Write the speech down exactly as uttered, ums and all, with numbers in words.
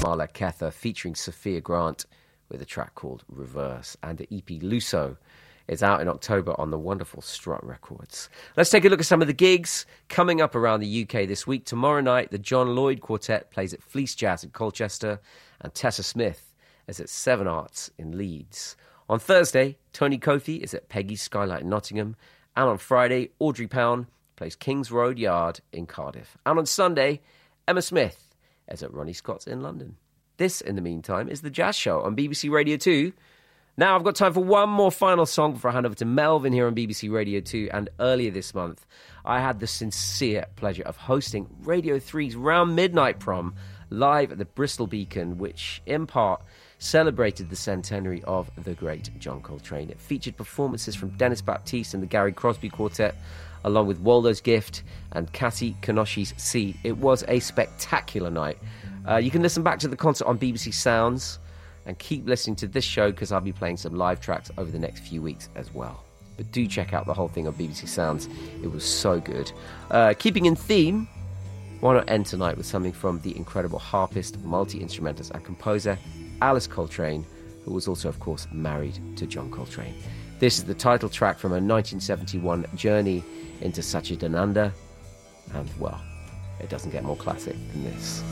Marla Kether featuring Sophia Grant with a track called Reverse. And the E P Luso is out in October on the wonderful Strut Records. Let's take a look at some of the gigs coming up around the U K this week. Tomorrow night, the John Lloyd Quartet plays at Fleece Jazz in Colchester, and Tessa Smith is at Seven Arts in Leeds. On Thursday, Tony Kofi is at Peggy's Skylight in Nottingham, and on Friday, Audrey Pound plays King's Road Yard in Cardiff. And on Sunday, Emma Smith is at Ronnie Scott's in London. This, in the meantime, is The Jazz Show on B B C Radio two. Now I've got time for one more final song before I hand over to Melvin here on B B C Radio two. And earlier this month, I had the sincere pleasure of hosting Radio three's Round Midnight Prom live at the Bristol Beacon, which in part celebrated the centenary of the great John Coltrane. It featured performances from Dennis Baptiste and the Gary Crosby Quartet, along with Waldo's Gift and Kati Kenoshi's C. It was a spectacular night. Uh, you can listen back to the concert on B B C Sounds, and keep listening to this show because I'll be playing some live tracks over the next few weeks as well. But do check out the whole thing on B B C Sounds. It was so good. Uh, keeping in theme, why not end tonight with something from the incredible harpist, multi-instrumentalist and composer Alice Coltrane, who was also, of course, married to John Coltrane. This is the title track from her nineteen seventy-one journey into Satchidananda, and, well, it doesn't get more classic than this.